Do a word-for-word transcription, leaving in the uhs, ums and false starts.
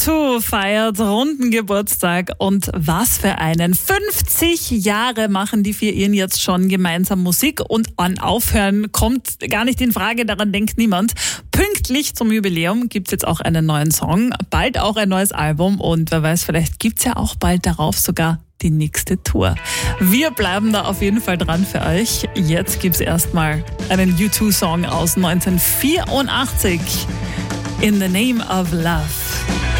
zwei feiert runden Geburtstag und was für einen. fünfzig Jahre machen die vier Iren jetzt schon gemeinsam Musik und an Aufhören kommt gar nicht in Frage, daran denkt niemand. Pünktlich zum Jubiläum gibt's jetzt auch einen neuen Song, bald auch ein neues Album und wer weiß, vielleicht gibt's ja auch bald darauf sogar die nächste Tour. Wir bleiben da auf jeden Fall dran für euch. Jetzt gibt's erstmal einen U zwei Song aus neunzehnhundertvierundachtzig. In the Name of Love.